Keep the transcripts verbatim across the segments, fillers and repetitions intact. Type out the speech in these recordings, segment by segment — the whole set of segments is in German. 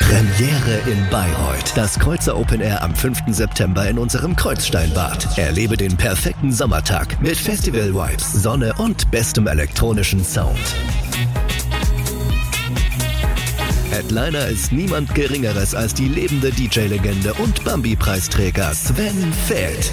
Premiere in Bayreuth. Das Kreuzer Open Air am fünften September in unserem Kreuzsteinbad. Erlebe den perfekten Sommertag mit Festival-Vibes, Sonne und bestem elektronischen Sound. Headliner ist niemand Geringeres als die lebende D J-Legende und Bambi-Preisträger Sven Väth.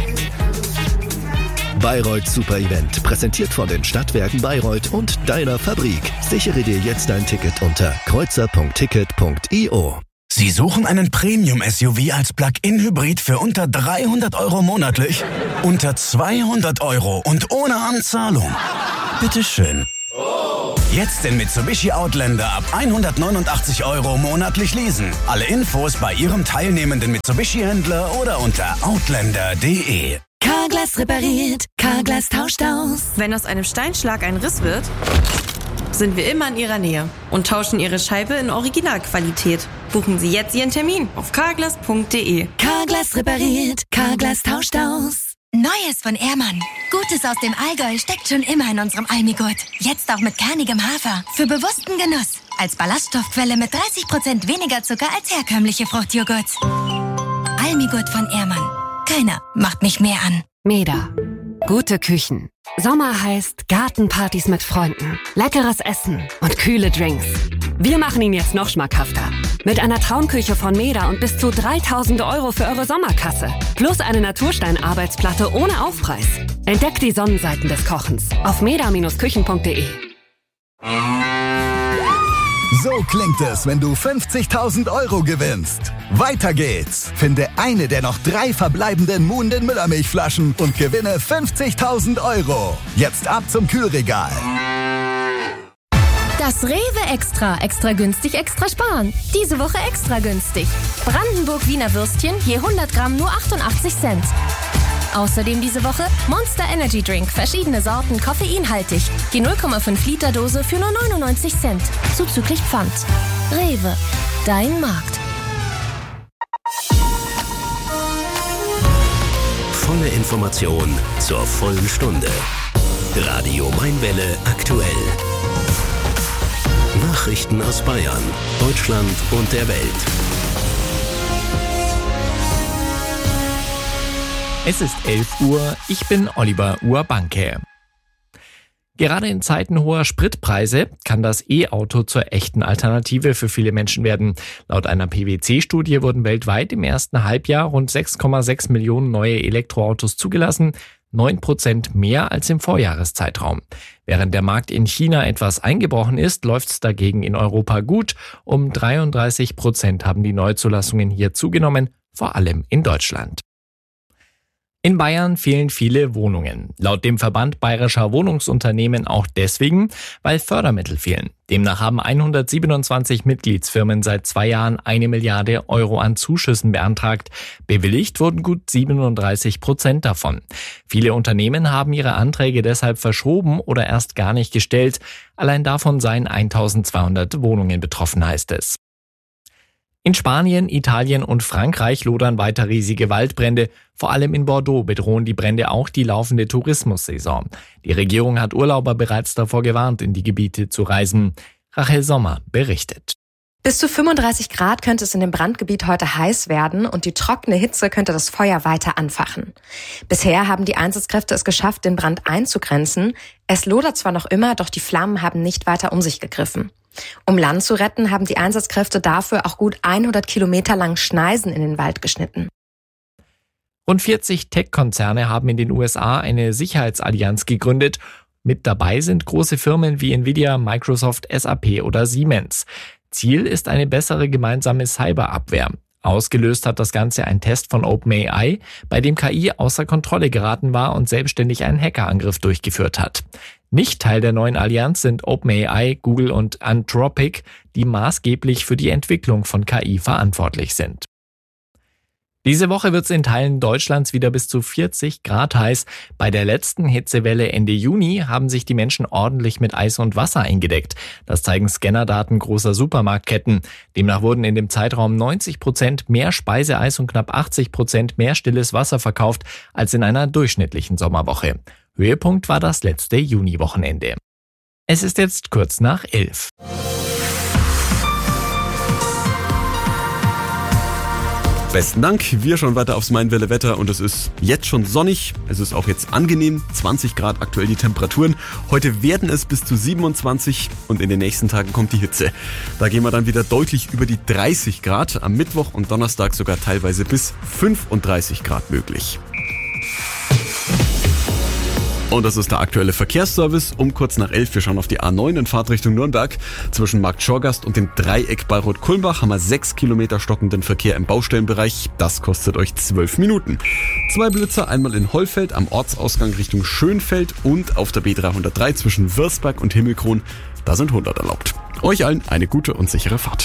Bayreuth Super Event, präsentiert von den Stadtwerken Bayreuth und deiner Fabrik. Sichere dir jetzt ein Ticket unter kreuzer punkt ticket punkt io. Sie suchen einen Premium-S U V als Plug-in-Hybrid für unter dreihundert Euro monatlich? Unter zweihundert Euro und ohne Anzahlung? Bitteschön. Jetzt den Mitsubishi Outlander ab hundertneunundachtzig Euro monatlich leasen. Alle Infos bei Ihrem teilnehmenden Mitsubishi-Händler oder unter outlander punkt de. Carglass repariert, Carglass tauscht aus. Wenn aus einem Steinschlag ein Riss wird, sind wir immer in Ihrer Nähe und tauschen Ihre Scheibe in Originalqualität. Buchen Sie jetzt Ihren Termin auf carglass punkt de. Carglass repariert, Carglass tauscht aus. Neues von Ehrmann. Gutes aus dem Allgäu steckt schon immer in unserem Almigurt. Jetzt auch mit kernigem Hafer. Für bewussten Genuss. Als Ballaststoffquelle mit dreißig Prozent weniger Zucker als herkömmliche Fruchtjoghurts. Almigurt von Ehrmann. Keiner macht mich mehr an. Meda. Gute Küchen. Sommer heißt Gartenpartys mit Freunden, leckeres Essen und kühle Drinks. Wir machen ihn jetzt noch schmackhafter. Mit einer Traumküche von Meda und bis zu dreitausend Euro für eure Sommerkasse. Plus eine Naturstein-Arbeitsplatte ohne Aufpreis. Entdeckt die Sonnenseiten des Kochens auf meda Bindestrich küchen punkt de. So klingt es, wenn du fünfzigtausend Euro gewinnst. Weiter geht's. Finde eine der noch drei verbleibenden Muhnden Müllermilchflaschen und gewinne fünfzigtausend Euro. Jetzt ab zum Kühlregal. Das Rewe Extra. Extra günstig, extra sparen. Diese Woche extra günstig. Brandenburg Wiener Würstchen, je hundert Gramm nur achtundachtzig Cent. Außerdem diese Woche Monster Energy Drink, verschiedene Sorten, koffeinhaltig. Die null Komma fünf Liter Dose für nur neunundneunzig Cent. Zuzüglich Pfand. Rewe, dein Markt. Volle Information zur vollen Stunde. Radio Mainwelle aktuell. Nachrichten aus Bayern, Deutschland und der Welt. Es ist elf Uhr, ich bin Oliver Urbanke. Gerade in Zeiten hoher Spritpreise kann das E-Auto zur echten Alternative für viele Menschen werden. Laut einer P W C-Studie wurden weltweit im ersten Halbjahr rund sechs Komma sechs Millionen neue Elektroautos zugelassen, neun Prozent mehr als im Vorjahreszeitraum. Während der Markt in China etwas eingebrochen ist, läuft es dagegen in Europa gut. Um dreiunddreißig Prozent haben die Neuzulassungen hier zugenommen, vor allem in Deutschland. In Bayern fehlen viele Wohnungen. Laut dem Verband Bayerischer Wohnungsunternehmen auch deswegen, weil Fördermittel fehlen. Demnach haben hundertsiebenundzwanzig Mitgliedsfirmen seit zwei Jahren eine Milliarde Euro an Zuschüssen beantragt. Bewilligt wurden gut siebenunddreißig Prozent davon. Viele Unternehmen haben ihre Anträge deshalb verschoben oder erst gar nicht gestellt. Allein davon seien eintausendzweihundert Wohnungen betroffen, heißt es. In Spanien, Italien und Frankreich lodern weiter riesige Waldbrände. Vor allem in Bordeaux bedrohen die Brände auch die laufende Tourismussaison. Die Regierung hat Urlauber bereits davor gewarnt, in die Gebiete zu reisen. Rachel Sommer berichtet. Bis zu fünfunddreißig Grad könnte es in dem Brandgebiet heute heiß werden und die trockene Hitze könnte das Feuer weiter anfachen. Bisher haben die Einsatzkräfte es geschafft, den Brand einzugrenzen. Es lodert zwar noch immer, doch die Flammen haben nicht weiter um sich gegriffen. Um Land zu retten, haben die Einsatzkräfte dafür auch gut hundert Kilometer lang Schneisen in den Wald geschnitten. Rund vierzig Tech-Konzerne haben in den U S A eine Sicherheitsallianz gegründet. Mit dabei sind große Firmen wie Nvidia, Microsoft, S A P oder Siemens. Ziel ist eine bessere gemeinsame Cyberabwehr. Ausgelöst hat das Ganze ein Test von OpenAI, bei dem K I außer Kontrolle geraten war und selbstständig einen Hackerangriff durchgeführt hat. Nicht Teil der neuen Allianz sind OpenAI, Google und Anthropic, die maßgeblich für die Entwicklung von K I verantwortlich sind. Diese Woche wird es in Teilen Deutschlands wieder bis zu vierzig Grad heiß. Bei der letzten Hitzewelle Ende Juni haben sich die Menschen ordentlich mit Eis und Wasser eingedeckt. Das zeigen Scannerdaten großer Supermarktketten. Demnach wurden in dem Zeitraum neunzig Prozent mehr Speiseeis und knapp achtzig Prozent mehr stilles Wasser verkauft als in einer durchschnittlichen Sommerwoche. Höhepunkt war das letzte Juniwochenende. Es ist jetzt kurz nach elf. Besten Dank. Wir schauen weiter aufs Mainwelle Wetter und es ist jetzt schon sonnig. Es ist auch jetzt angenehm. zwanzig Grad aktuell die Temperaturen. Heute werden es bis zu siebenundzwanzig und in den nächsten Tagen kommt die Hitze. Da gehen wir dann wieder deutlich über die dreißig Grad. Am Mittwoch und Donnerstag sogar teilweise bis fünfunddreißig Grad möglich. Und das ist der aktuelle Verkehrsservice. Um kurz nach elf, wir schauen auf die A neun in Fahrtrichtung Nürnberg. Zwischen Markt Schorgast und dem Dreieck Bayreuth-Kulmbach haben wir sechs Kilometer stockenden Verkehr im Baustellenbereich. Das kostet euch zwölf Minuten. Zwei Blitzer, einmal in Hollfeld am Ortsausgang Richtung Schönfeld und auf der B dreihundertdrei zwischen Würzberg und Himmelkron. Da sind hundert erlaubt. Euch allen eine gute und sichere Fahrt.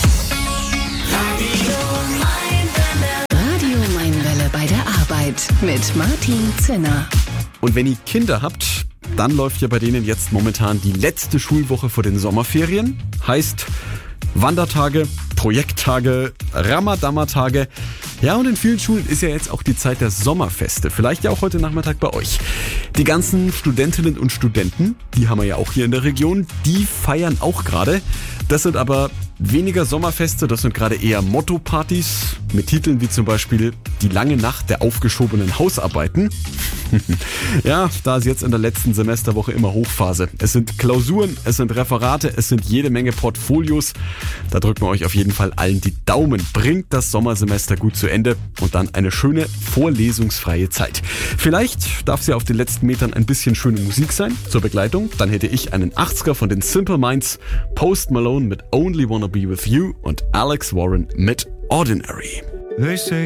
Radio Mainwelle bei der Arbeit mit Martin Zinner. Und wenn ihr Kinder habt, dann läuft ja bei denen jetzt momentan die letzte Schulwoche vor den Sommerferien. Heißt Wandertage, Projekttage, Ramadama-Tage. Ja, und in vielen Schulen ist ja jetzt auch die Zeit der Sommerfeste. Vielleicht ja auch heute Nachmittag bei euch. Die ganzen Studentinnen und Studenten, die haben wir ja auch hier in der Region, die feiern auch gerade. Das sind aber weniger Sommerfeste, das sind gerade eher Motto-Partys mit Titeln wie zum Beispiel Die lange Nacht der aufgeschobenen Hausarbeiten. Ja, da ist jetzt in der letzten Semesterwoche immer Hochphase. Es sind Klausuren, es sind Referate, es sind jede Menge Portfolios. Da drücken wir euch auf jeden Fall allen die Daumen. Bringt das Sommersemester gut zu Ende und dann eine schöne vorlesungsfreie Zeit. Vielleicht darf es ja auf den letzten Metern ein bisschen schöne Musik sein zur Begleitung. Dann hätte ich einen achtziger von den Simple Minds, Post Malone mit Only Wanna Be With You und Alex Warren mit Ordinary. They say